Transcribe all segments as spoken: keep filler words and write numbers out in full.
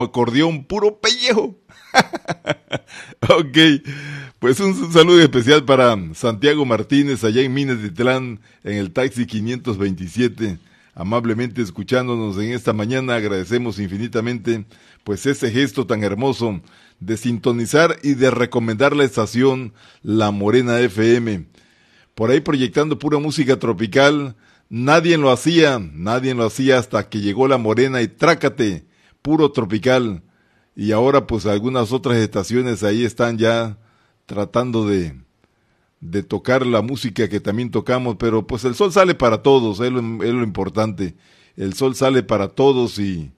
acordeón, puro pellejo. Ok, pues un, un saludo especial para Santiago Martínez allá en Minatitlán, en el taxi quinientos veintisiete, amablemente escuchándonos en esta mañana. Agradecemos infinitamente pues ese gesto tan hermoso de sintonizar y de recomendar la estación La Morena F M. Por ahí proyectando pura música tropical. Nadie lo hacía, nadie lo hacía hasta que llegó La Morena y trácate, puro tropical. Y ahora pues algunas otras estaciones ahí están ya tratando de, de tocar la música que también tocamos, pero pues el sol sale para todos, es lo, es lo importante. El sol sale para todos y,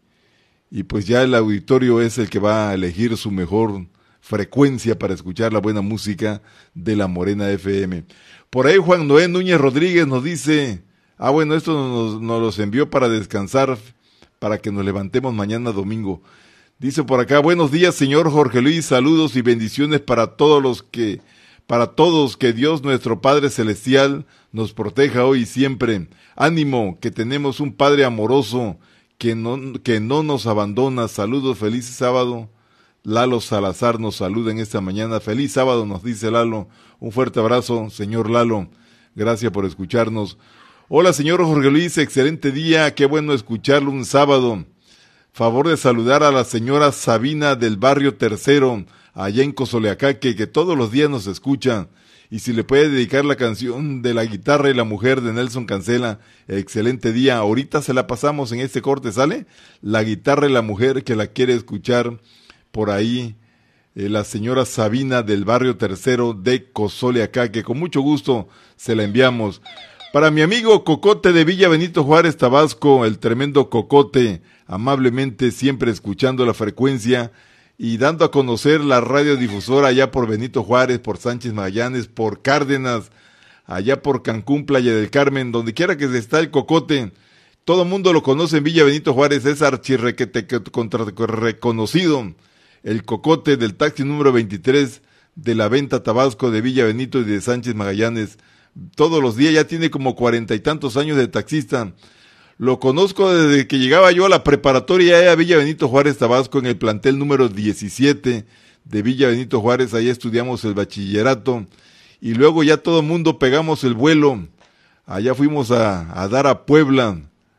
y pues ya el auditorio es el que va a elegir su mejor frecuencia para escuchar la buena música de La Morena F M. Por ahí Juan Noé Núñez Rodríguez nos dice, ah bueno, esto nos, nos los envió para descansar, para que nos levantemos mañana domingo. Dice por acá, buenos días señor Jorge Luis, saludos y bendiciones para todos los que, para todos, que Dios nuestro Padre Celestial nos proteja hoy y siempre. Ánimo, que tenemos un Padre amoroso que no, que no nos abandona. Saludos, feliz sábado. Lalo Salazar nos saluda en esta mañana. Feliz sábado, nos dice Lalo. Un fuerte abrazo, señor Lalo. Gracias por escucharnos. Hola señor Jorge Luis, excelente día, qué bueno escucharlo un sábado. Favor de saludar a la señora Sabina del barrio Tercero, allá en Cozoleacaque, que todos los días nos escucha. Y si le puede dedicar la canción de La Guitarra y la Mujer de Nelson Cancela, excelente día. Ahorita se la pasamos en este corte, ¿sale? La Guitarra y la Mujer, que la quiere escuchar por ahí, eh, la señora Sabina del barrio Tercero de Cozoleacaque. Con mucho gusto se la enviamos. Para mi amigo Cocote de Villa Benito Juárez, Tabasco, el tremendo Cocote, amablemente siempre escuchando la frecuencia y dando a conocer la radiodifusora allá por Benito Juárez, por Sánchez Magallanes, por Cárdenas, allá por Cancún, Playa del Carmen, donde quiera que está el Cocote. Todo mundo lo conoce en Villa Benito Juárez, es archirrequete reconocido. El Cocote del taxi número veintitrés de la Venta Tabasco de Villa Benito y de Sánchez Magallanes. Todos los días, ya tiene como cuarenta y tantos años de taxista. Lo conozco desde que llegaba yo a la preparatoria a Villa Benito Juárez, Tabasco, en el plantel número diecisiete de Villa Benito Juárez. Ahí estudiamos el bachillerato y luego ya todo el mundo pegamos el vuelo. Allá fuimos a, a dar a Puebla,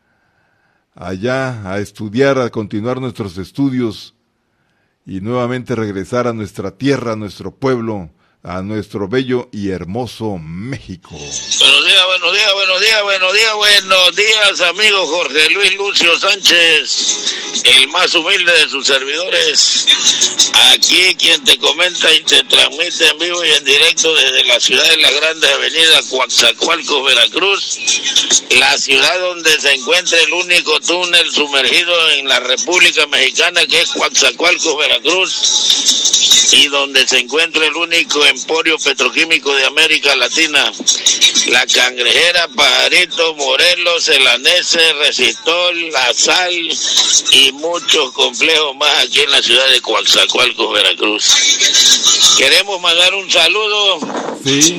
allá a estudiar, a continuar nuestros estudios y nuevamente regresar a nuestra tierra, a nuestro pueblo, a nuestro bello y hermoso México. Buenos días, buenos días, buenos días, buenos días, buenos días, amigo Jorge Luis Lucio Sánchez, el más humilde de sus servidores. Aquí quien te comenta y te transmite en vivo y en directo desde la ciudad de la Grande Avenida Coatzacoalcos, Veracruz, la ciudad donde se encuentra el único túnel sumergido en la República Mexicana, que es Coatzacoalcos, Veracruz, y donde se encuentra el único emporio petroquímico de América Latina, La Cangrejera, Pajarito, Morelos, Elanese, Resistol, La Sal y muchos complejos más aquí en la ciudad de Coatzacoalcos, Veracruz. Queremos mandar un saludo sí.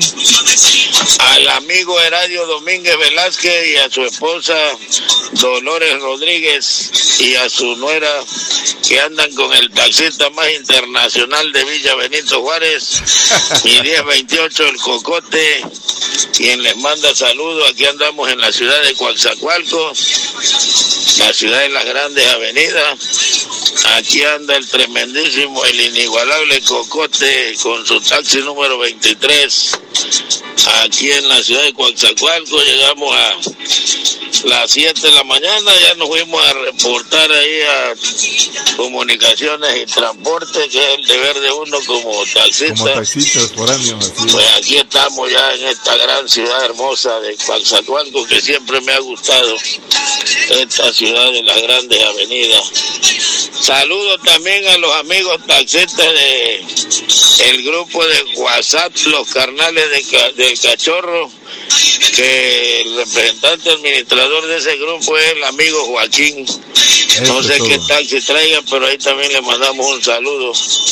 al amigo Heradio Domínguez Velázquez y a su esposa Dolores Rodríguez y a su nuera, que andan con el taxista más internacional de Villa Benito Juárez, mi diez veintiocho el Cocote, quien les manda saludos. Aquí andamos en la ciudad de Coatzacoalcos, la ciudad de las grandes avenidas. Aquí anda el tremendísimo, el inigualable Cocote con su taxi número veintitrés. Aquí en la ciudad de Coatzacoalcos llegamos a las siete de la mañana, ya nos fuimos a reportar ahí a Comunicaciones y Transporte, que es el deber de uno como taxista. Como taxistas foráneos, así. Pues aquí estamos ya en esta gran ciudad hermosa de Coatzacoalcos, que siempre me ha gustado, esta ciudad de las grandes avenidas. Saludos también a los amigos taxistas de el grupo de WhatsApp, los carnales de, del Cachorro, que el representante administrador de ese grupo es el amigo Joaquín. No sé qué taxi traigan, pero ahí también le mandamos un saludo.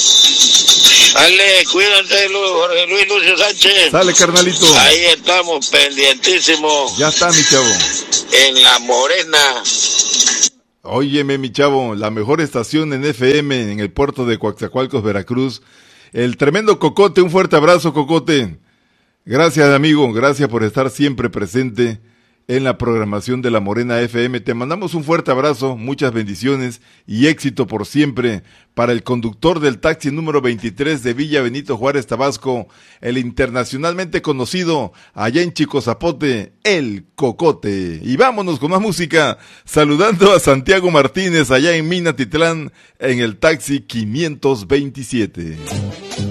Dale, cuídate, Jorge Luis Lucio Sánchez. Dale, carnalito. Ahí estamos, pendientísimos. Ya está, mi chavo. En La Morena Óyeme, mi chavo, la mejor estación en F M en el puerto de Coatzacoalcos, Veracruz. El tremendo Cocote, un fuerte abrazo, Cocote. Gracias, amigo, gracias por estar siempre presente en la programación de La Morena F M. Te mandamos un fuerte abrazo, muchas bendiciones y éxito por siempre para el conductor del taxi número veintitrés de Villa Benito Juárez, Tabasco, el internacionalmente conocido allá en Chico Zapote, el Cocote. Y vámonos con más música, saludando a Santiago Martínez allá en Minatitlán en el taxi quinientos veintisiete.